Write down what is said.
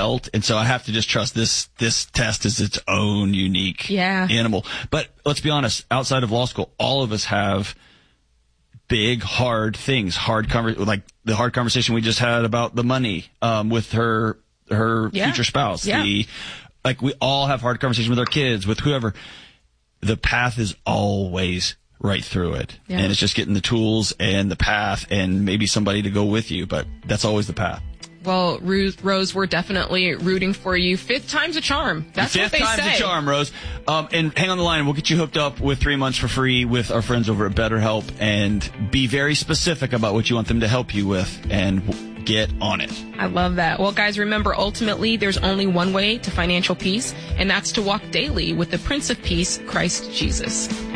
felt. And so I have to just trust this test is its own unique animal. But let's be honest, outside of law school, all of us have big, hard things, like the hard conversation we just had about the money, with her future spouse. We all have hard conversations with our kids, with whoever. The path is always right through it. Yeah. And it's just getting the tools and the path and maybe somebody to go with you, but that's always the path. Well, Rose, we're definitely rooting for you. 5th time's a charm. That's what they say. 5th time's a charm, Rose. And hang on the line. We'll get you hooked up with 3 months for free with our friends over at BetterHelp, and be very specific about what you want them to help you with, and get on it. I love that. Well, guys, remember, ultimately, there's only one way to financial peace, and that's to walk daily with the Prince of Peace, Christ Jesus.